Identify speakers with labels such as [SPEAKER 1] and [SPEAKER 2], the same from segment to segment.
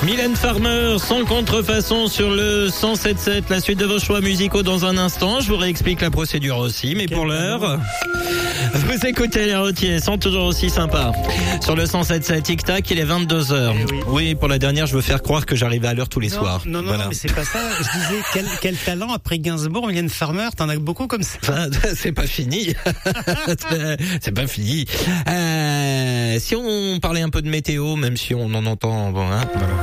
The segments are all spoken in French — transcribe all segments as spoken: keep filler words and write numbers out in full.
[SPEAKER 1] Mylène Farmer, sans contrefaçon sur le cent sept sept. La suite de vos choix musicaux dans un instant. Je vous réexplique la procédure aussi, mais pour l'heure, vous écoutez les routiers, sont toujours aussi sympas. Sur le cent sept sept, tic-tac, il est vingt-deux heures.
[SPEAKER 2] Oui.
[SPEAKER 1] oui, pour la dernière, je veux faire croire que j'arrivais à l'heure tous les
[SPEAKER 2] non,
[SPEAKER 1] soirs.
[SPEAKER 2] Non, non,
[SPEAKER 1] voilà.
[SPEAKER 2] non, mais c'est pas ça. Je disais, quel, quel talent après Gainsbourg, Mylène Farmer, t'en as beaucoup comme ça.
[SPEAKER 1] Enfin, c'est pas fini. c'est pas fini. Euh, si on parlait un peu de météo, même si on en entend, bon, hein, voilà.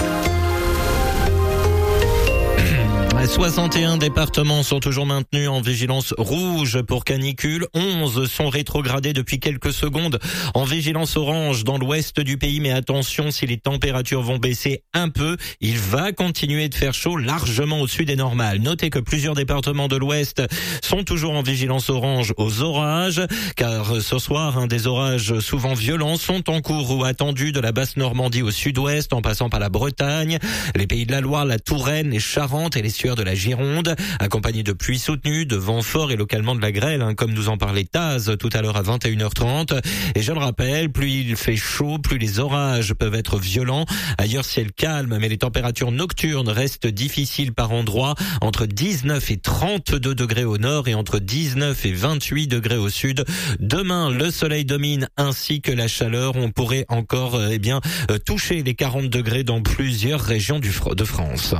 [SPEAKER 1] soixante et un départements sont toujours maintenus en vigilance rouge pour canicule. onze sont rétrogradés depuis quelques secondes en vigilance orange dans l'ouest du pays. Mais attention, si les températures vont baisser un peu, il va continuer de faire chaud largement au-dessus des normales. Notez que plusieurs départements de l'ouest sont toujours en vigilance orange aux orages, car ce soir, hein, des orages souvent violents sont en cours ou attendus de la basse Normandie au sud-ouest, en passant par la Bretagne, les pays de la Loire, la Touraine, les Charentes et les Sueurs de la Gironde, accompagnés de pluies soutenues, de vents forts et localement de la grêle, hein, comme nous en parlait Taz tout à l'heure à vingt et une heures trente. Et je le rappelle, plus il fait chaud, plus les orages peuvent être violents. Ailleurs, ciel calme, mais les températures nocturnes restent difficiles par endroits, entre dix-neuf et trente-deux degrés au nord et entre dix-neuf et vingt-huit degrés au sud. Demain, le soleil domine ainsi que la chaleur. On pourrait encore euh, eh bien euh, toucher les quarante degrés dans plusieurs régions du, de France.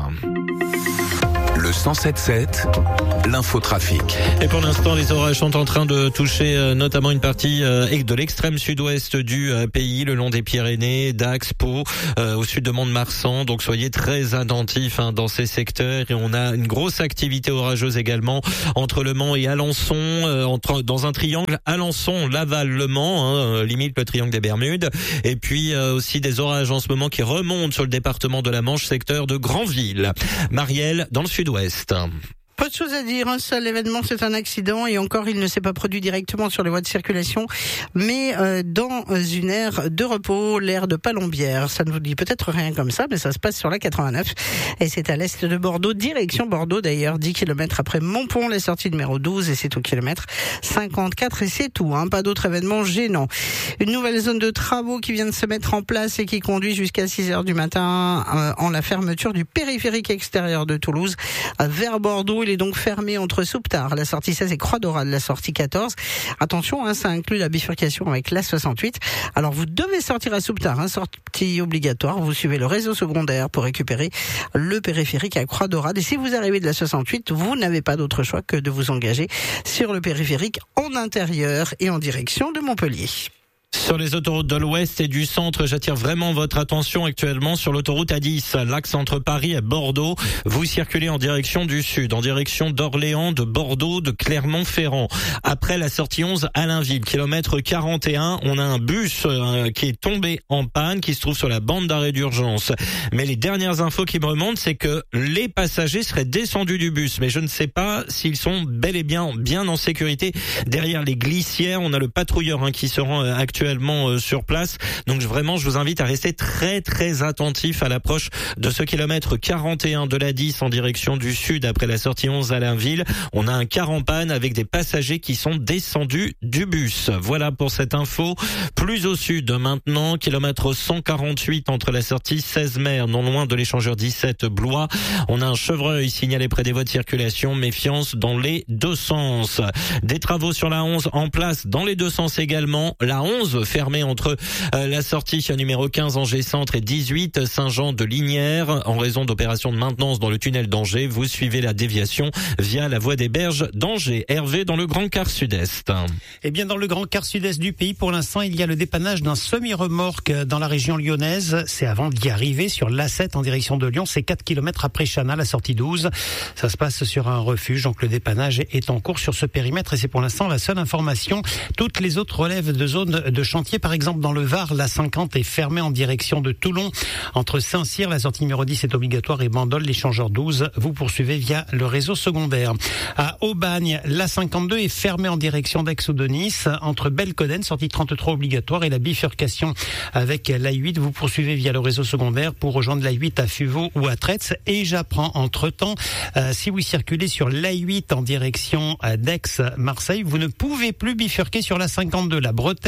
[SPEAKER 3] Le cent sept sept, l'infotrafic.
[SPEAKER 1] Et pour l'instant, les orages sont en train de toucher euh, notamment une partie euh, de l'extrême sud-ouest du euh, pays, le long des Pyrénées, Dax, Pau, euh, au sud de Mont-de-Marsan. Donc soyez très attentifs hein, dans ces secteurs. Et on a une grosse activité orageuse également entre Le Mans et Alençon, euh, entre, dans un triangle Alençon, Laval, Le Mans, hein, euh, limite le triangle des Bermudes. Et puis euh, aussi des orages en ce moment qui remontent sur le département de la Manche, secteur de Granville. Marielle, dans le sud-ouest.
[SPEAKER 4] Pas de choses à dire, un seul événement, c'est un accident et encore il ne s'est pas produit directement sur les voies de circulation, mais euh, dans une aire de repos, l'aire de Palombière. Ça ne vous dit peut-être rien comme ça, mais ça se passe sur la quatre-vingt-neuf et c'est à l'est de Bordeaux, direction Bordeaux d'ailleurs, dix kilomètres après Montpont, la sortie numéro douze et c'est au kilomètre cinquante-quatre et c'est tout, hein, pas d'autres événements gênants. Une nouvelle zone de travaux qui vient de se mettre en place et qui conduit jusqu'à six heures du matin euh, en la fermeture du périphérique extérieur de Toulouse euh, vers Bordeaux. Il est donc fermé entre Souptard, la sortie seize et Croix-Daurade, la sortie quatorze. Attention, hein, ça inclut la bifurcation avec l'A soixante-huit. Alors vous devez sortir à Souptard, hein, sortie obligatoire. Vous suivez le réseau secondaire pour récupérer le périphérique à Croix-Daurade. Et si vous arrivez de la soixante-huit, vous n'avez pas d'autre choix que de vous engager sur le périphérique en intérieur et en direction de Montpellier.
[SPEAKER 1] Sur les autoroutes de l'Ouest et du Centre, j'attire vraiment votre attention actuellement sur l'autoroute A dix, l'axe entre Paris et Bordeaux. Vous circulez en direction du Sud, en direction d'Orléans, de Bordeaux, de Clermont-Ferrand. Après la sortie onze, Allainville, kilomètre quarante et un, on a un bus euh, qui est tombé en panne, qui se trouve sur la bande d'arrêt d'urgence. Mais les dernières infos qui me remontent, c'est que les passagers seraient descendus du bus. Mais je ne sais pas s'ils sont bel et bien, bien en sécurité derrière les glissières. On a le patrouilleur hein, qui se rend euh, actuellement sur place. Donc vraiment, je vous invite à rester très très attentif à l'approche de ce kilomètre quarante et un de la dix en direction du sud après la sortie onze à Allainville. On a un car en panne avec des passagers qui sont descendus du bus. Voilà pour cette info. Plus au sud maintenant, kilomètre cent quarante-huit entre la sortie seize mer, non loin de l'échangeur dix-sept Blois. On a un chevreuil signalé près des voies de circulation. Méfiance dans les deux sens. Des travaux sur la onze en place dans les deux sens également. La onze fermée entre euh, la sortie numéro quinze Angers Centre et dix-huit Saint-Jean de Linière en raison d'opérations de maintenance dans le tunnel d'Angers. Vous suivez la déviation via la voie des Berges d'Angers. Hervé dans le Grand Quart Sud-Est.
[SPEAKER 2] Eh bien, dans le Grand Quart Sud-Est du pays, pour l'instant, il y a le dépannage d'un semi-remorque dans la région lyonnaise. C'est avant d'y arriver sur l'A sept en direction de Lyon. C'est quatre kilomètres après Chana, la sortie douze. Ça se passe sur un refuge, donc le dépannage est en cours sur ce périmètre et c'est pour l'instant la seule information. Toutes les autres relèvent de zones de chantier. Par exemple, dans le Var, la cinquante est fermée en direction de Toulon. Entre Saint-Cyr, la sortie numéro dix est obligatoire et Bandol, l'échangeur douze, vous poursuivez via le réseau secondaire. À Aubagne, la cinquante-deux est fermée en direction d'Aix ou de Nice. Entre Belcoden, sortie trente-trois obligatoire et la bifurcation avec l'A huit, vous poursuivez via le réseau secondaire pour rejoindre l'A huit à Fuveau ou à Tretz. Et j'apprends entre-temps, euh, si vous circulez sur l'A huit en direction d'Aix-Marseille, vous ne pouvez plus bifurquer sur la cinquante-deux. La bretelle de bifurcation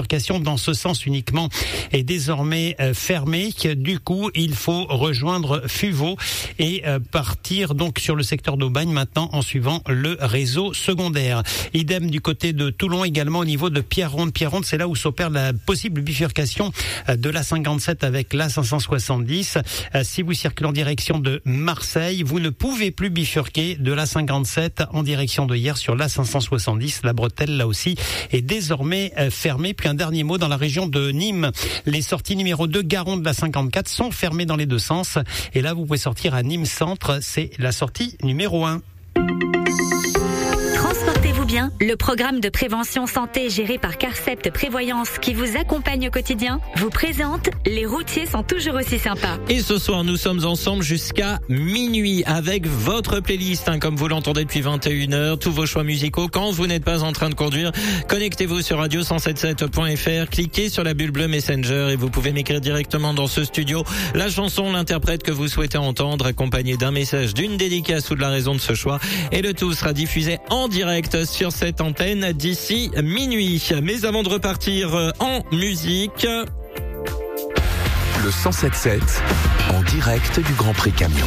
[SPEAKER 2] bifurcation dans ce sens uniquement est désormais euh, fermée. Du coup, il faut rejoindre Fuveau et euh, partir donc sur le secteur d'Aubagne maintenant en suivant le réseau secondaire. Idem du côté de Toulon également au niveau de Pierreronde. Pierreronde, c'est là où s'opère la possible bifurcation de l'A cinquante-sept avec l'A cinq cent soixante-dix. Euh, si vous circulez en direction de Marseille, vous ne pouvez plus bifurquer de l'A cinquante-sept en direction de hier sur l'A cinq cent soixante-dix. La bretelle, là aussi, est désormais euh, fermée. Puis un dernier mot dans la région de Nîmes. Les sorties numéro deux Garon de la cinquante-quatre sont fermées dans les deux sens. Et là, vous pouvez sortir à Nîmes Centre. C'est la sortie numéro un.
[SPEAKER 5] Transportez-vous bien. Le programme de prévention santé géré par Carcept Prévoyance qui vous accompagne au quotidien vous présente Les routiers sont toujours aussi sympas.
[SPEAKER 1] Et ce soir, nous sommes ensemble jusqu'à minuit avec votre playlist, hein, comme vous l'entendez depuis vingt et une heures, tous vos choix musicaux. Quand vous n'êtes pas en train de conduire, connectez-vous sur radio cent soixante-dix-sept point f r, cliquez sur la bulle bleue Messenger et vous pouvez m'écrire directement dans ce studio la chanson, l'interprète que vous souhaitez entendre, accompagné d'un message, d'une dédicace ou de la raison de ce choix. Et le tout sera diffusé en direct sur cette antenne d'ici minuit. Mais avant de repartir en musique,
[SPEAKER 3] le cent soixante-dix-sept en direct du Grand Prix Camion.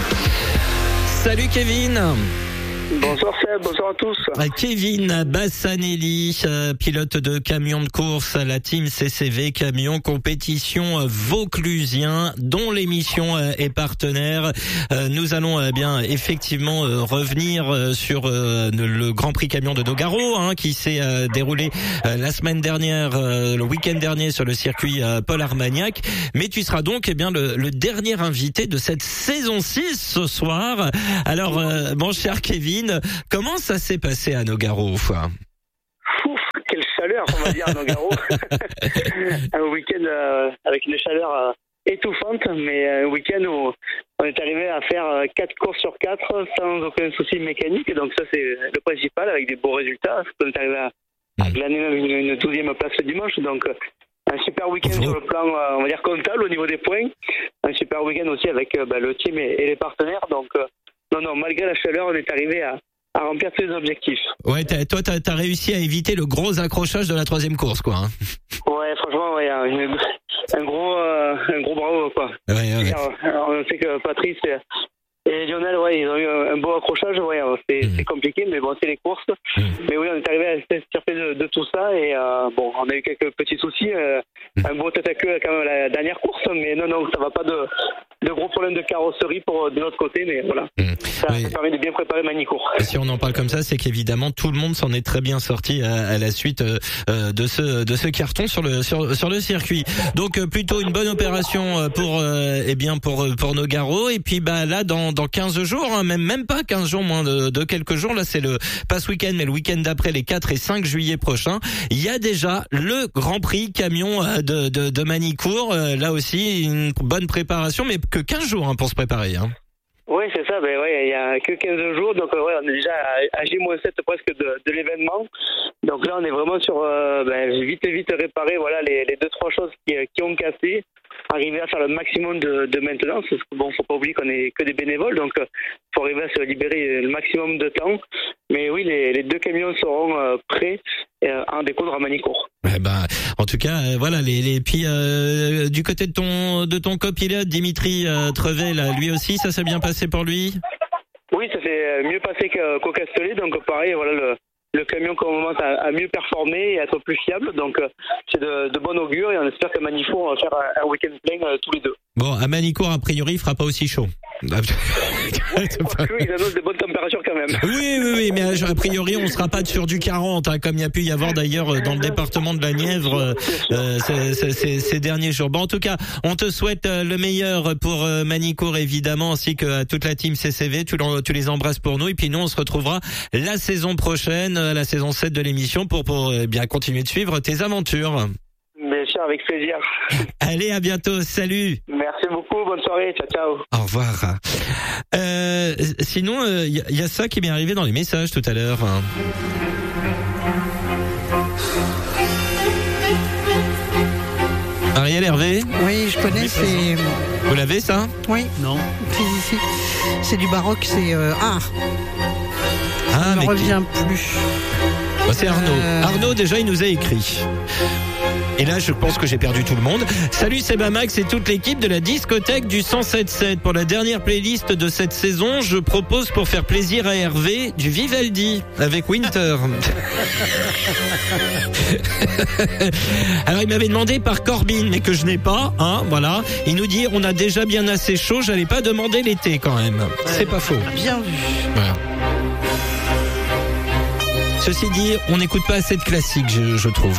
[SPEAKER 1] Salut Kevin.
[SPEAKER 6] Bonsoir Seb, bonsoir à tous.
[SPEAKER 1] Kevin Bassanelli, euh, pilote de camion de course à la team C C V Camion Compétition euh, Vauclusien, dont l'émission euh, est partenaire. Euh, nous allons euh, bien effectivement euh, revenir euh, sur euh, le Grand Prix Camion de Nogaro, hein, qui s'est euh, déroulé euh, la semaine dernière, euh, le week-end dernier sur le circuit euh, Paul Armagnac. Mais tu seras donc eh bien le, le dernier invité de cette saison six ce soir. Alors, euh, mon cher Kevin, comment ça s'est passé à Nogaro?
[SPEAKER 6] Ouf, quelle chaleur, on va dire, à Nogaro. Un week-end euh, avec une chaleur euh, étouffante, mais un week-end où on est arrivé à faire quatre courses sur quatre sans aucun souci mécanique. Donc ça, c'est le principal, avec des beaux résultats. On est arrivé à, à glaner même une, une douzième place le dimanche. Donc un super week-end sur le plan, euh, on va dire, comptable au niveau des points. Un super week-end aussi avec euh, bah, le team et, et les partenaires. Donc euh, non, non, malgré la chaleur, on est arrivé à, à remplir tous les objectifs.
[SPEAKER 1] Ouais, t'as, toi, t'as, t'as réussi à éviter le gros accrochage de la troisième course, quoi. Hein.
[SPEAKER 6] Ouais, franchement, ouais, une, un gros, euh, un gros bravo, quoi. Ouais, ouais. Et, alors, on sait que Patrice et, et Lionel, ouais, ils ont eu un, un beau accrochage. Ouais, c'est, mmh. c'est compliqué, mais bon, c'est les courses. Mmh. Mais oui, on est arrivé à s'extirper de, de tout ça et euh, bon, on a eu quelques petits soucis. Euh, mmh. Un beau tête à queue quand même la dernière course, mais non, non, ça va pas de. de gros problèmes de carrosserie pour de l'autre côté, mais voilà. Mmh. Ça, oui. ça permet de bien préparer Manicourt.
[SPEAKER 1] Et si on en parle comme ça, c'est qu'évidemment tout le monde s'en est très bien sorti à, à la suite euh, de ce de ce carton sur le sur sur le circuit. Donc euh, plutôt une bonne opération pour euh, eh bien pour pour Nogaro. Et puis bah là dans dans quinze jours, hein, même même pas quinze jours, moins de, de quelques jours. Là c'est le pas ce week-end, mais le week-end d'après, les quatre et cinq juillet prochains. Il y a déjà le Grand Prix camion de de, de Manicourt. Euh, là aussi une bonne préparation, mais que quinze jours hein, pour se préparer. Hein.
[SPEAKER 6] Oui, c'est ça. Ben ouais, il y a que quinze jours, donc ouais, on est déjà à, à J moins sept presque de, de l'événement. Donc là, on est vraiment sur euh, ben, vite vite réparer voilà les, les deux trois choses qui, qui ont cassé, arriver à faire le maximum de, de maintenance. Parce que bon, faut pas oublier qu'on est que des bénévoles, donc euh, faut arriver à se libérer le maximum de temps. Mais oui, les, les deux camions seront euh, prêts euh, à en découdre à Manicourt.
[SPEAKER 1] Eh ben, en tout cas, euh, voilà les les puis euh, du côté de ton de ton copilote Dimitri euh, Trevet, là, lui aussi, ça s'est bien passé pour lui.
[SPEAKER 6] Oui, ça s'est mieux passé qu'au Castellet, donc pareil, voilà le. Le camion commence à, à mieux performer et à être plus fiable, donc euh, c'est de, de bon augure et on espère qu'à Manicourt on va faire un, un week-end plein euh, tous les deux.
[SPEAKER 1] Bon, à Manicourt a priori il fera pas aussi chaud.
[SPEAKER 6] Parce qu'ils annoncent des bonnes températures quand même.
[SPEAKER 1] Oui, oui, oui, mais a priori on sera pas sur du quarante, hein, comme il y a pu y avoir d'ailleurs dans le département de la Nièvre euh, ces, ces, ces derniers jours. Bon, en tout cas, on te souhaite le meilleur pour Manicourt évidemment, ainsi que toute la team C C V. Tu, tu les embrasses pour nous et puis nous on se retrouvera la saison prochaine, la saison sept de l'émission pour pour eh bien continuer de suivre tes aventures.
[SPEAKER 6] Bien sûr, avec plaisir.
[SPEAKER 1] Allez, à bientôt, salut.
[SPEAKER 6] Merci beaucoup, bonne soirée, ciao ciao.
[SPEAKER 1] Au revoir. Euh, sinon, il euh, y, y a ça qui m'est arrivé dans les messages tout à l'heure. Ariel Hervé.
[SPEAKER 4] Oui, je connais, c'est...
[SPEAKER 1] Vous l'avez ça?
[SPEAKER 4] Oui.
[SPEAKER 2] Non.
[SPEAKER 4] Si, si, si. C'est du baroque, c'est euh, art.
[SPEAKER 1] Ah,
[SPEAKER 4] ça ne
[SPEAKER 1] mais
[SPEAKER 4] revient
[SPEAKER 1] qui...
[SPEAKER 4] plus.
[SPEAKER 1] Bah, c'est Arnaud. Euh... Arnaud, déjà, il nous a écrit. Et là, je pense que j'ai perdu tout le monde. Salut, c'est Bamax et toute l'équipe de la discothèque du cent sept sept. Pour la dernière playlist de cette saison, je propose pour faire plaisir à Hervé du Vivaldi avec Winter. Alors, il m'avait demandé par Corbin, mais que je n'ai pas, hein, voilà. Il nous dit, on a déjà bien assez chaud, j'allais pas demander l'été quand même. C'est pas faux.
[SPEAKER 4] Bien vu.
[SPEAKER 1] Voilà. Ceci dit, on n'écoute pas assez de classiques, je, je trouve.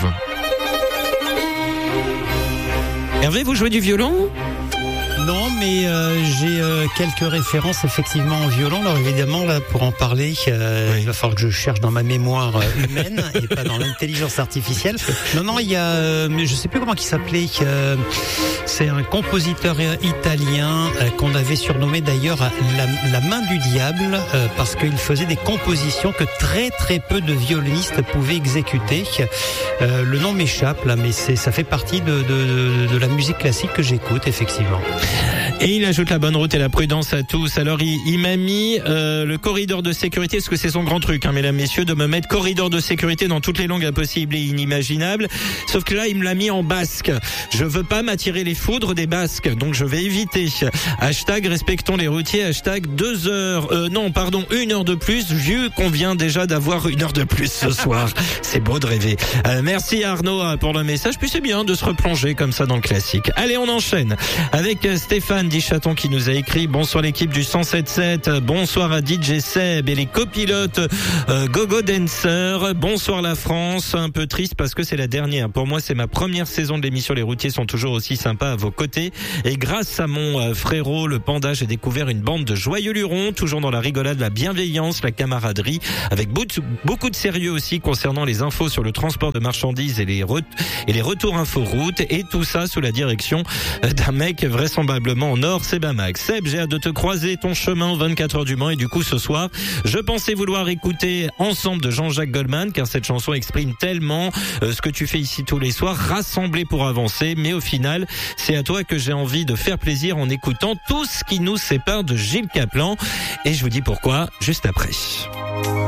[SPEAKER 1] Hervé, vous jouez du violon ?
[SPEAKER 2] Non, mais euh, j'ai euh, quelques références effectivement au violon. Alors évidemment, là, pour en parler, euh, oui. il va falloir que je cherche dans ma mémoire euh, humaine et pas dans l'intelligence artificielle. Non, non, il y a, euh, mais je sais plus comment il s'appelait. Euh, c'est un compositeur italien euh, qu'on avait surnommé d'ailleurs la, la main du diable euh, parce qu'il faisait des compositions que très très peu de violonistes pouvaient exécuter. Euh, le nom m'échappe là, mais c'est ça fait partie de, de, de, de la musique classique que j'écoute effectivement.
[SPEAKER 1] Et il ajoute la bonne route et la prudence à tous. Alors il, il m'a mis euh, le corridor de sécurité, parce que c'est son grand truc, hein, mesdames, messieurs, de me mettre corridor de sécurité dans toutes les langues impossibles et inimaginables. Sauf que là, il me l'a mis en basque. Je veux pas m'attirer les foudres des basques, donc je vais éviter. Hashtag respectons les routiers, hashtag deux heures, euh, non, pardon, une heure de plus, vu qu'on vient déjà d'avoir une heure de plus ce soir. C'est beau de rêver. Euh, merci Arnaud pour le message, puis c'est bien de se replonger comme ça dans le classique. Allez, on enchaîne avec Stéphane Dichaton qui nous a écrit: bonsoir l'équipe du cent sept sept, bonsoir à D J Seb et les copilotes euh, Gogo Dancer, bonsoir la France. Un peu triste parce que c'est la dernière. Pour moi, c'est ma première saison de l'émission. Les routiers sont toujours aussi sympas à vos côtés. Et grâce à mon euh, frérot, le panda, j'ai découvert une bande de joyeux lurons, toujours dans la rigolade, la bienveillance, la camaraderie, avec beaucoup de sérieux aussi concernant les infos sur le transport de marchandises et les, re- et les retours inforoute, et tout ça sous la direction d'un mec vraisemblablement en or, c'est Bamax. Seb, j'ai hâte de te croiser ton chemin aux vingt-quatre heures du Mans, et du coup ce soir, je pensais vouloir écouter Ensemble de Jean-Jacques Goldman, car cette chanson exprime tellement euh, ce que tu fais ici tous les soirs, rassembler pour avancer, mais au final, c'est à toi que j'ai envie de faire plaisir en écoutant tout ce qui nous sépare de Gilles Caplan, et je vous dis pourquoi juste après.